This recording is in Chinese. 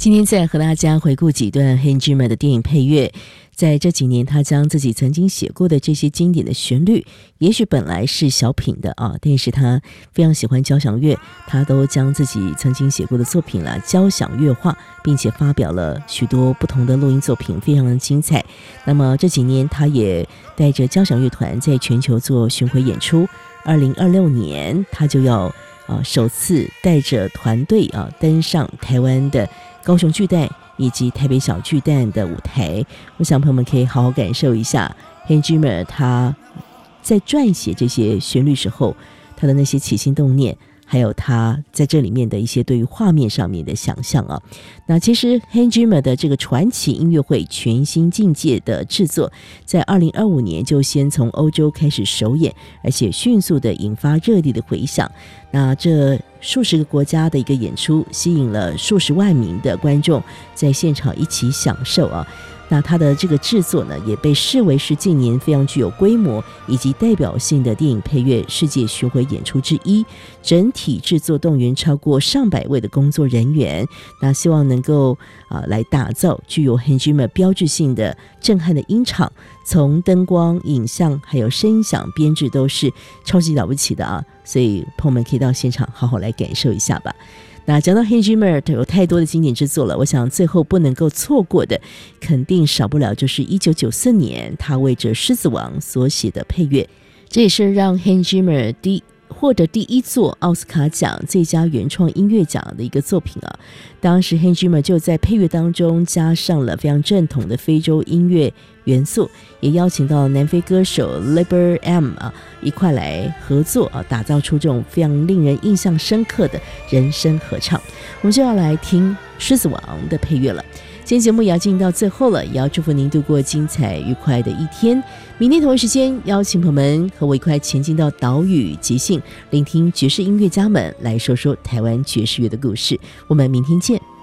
今天再和大家回顾几段 Hans Zimmer 的电影配乐。在这几年，他将自己曾经写过的这些经典的旋律，也许本来是小品的但是他非常喜欢交响乐，他都将自己曾经写过的作品交响乐化，并且发表了许多不同的录音作品，非常的精彩。那么这几年，他也带着交响乐团在全球做巡回演出。2026年，他就要首次带着团队登上台湾的高雄巨蛋以及台北小巨蛋的舞台。我想朋友们可以好好感受一下 Hans Zimmer 他在撰写这些旋律时候他的那些起心动念，还有他在这里面的一些对于画面上面的想象那其实 Hans Zimmer 的这个传奇音乐会全新境界的制作，在2025年就先从欧洲开始首演，而且迅速的引发热烈的回响。那这数十个国家的一个演出，吸引了数十万名的观众在现场一起享受那他的这个制作呢，也被视为是近年非常具有规模以及代表性的电影配乐世界巡回演出之一。整体制作动员超过上百位的工作人员，那希望能够来打造具有 Hans Zimmer 标志性的震撼的音场，从灯光、影像还有声响编制都是超级了不起的所以朋友们可以到现场好好来感受一下吧。那讲到 Hans Zimmer 有太多的经典之作了，我想最后不能够错过的肯定少不了就是1994年他为着《狮子王》所写的配乐，这也是让 Hans Zimmer获得第一座奥斯卡奖最佳原创音乐奖的一个作品当时 Hans Zimmer 就在配乐当中加上了非常正统的非洲音乐元素，也邀请到南非歌手 Liber M 一块来合作打造出这种非常令人印象深刻的人声合唱。我们就要来听《狮子王》的配乐了。今天节目也要进行到最后了，也要祝福您度过精彩愉快的一天。明天同一时间，邀请朋友们和我一块前进到岛屿即兴，聆听爵士音乐家们来说说台湾爵士乐的故事。我们明天见。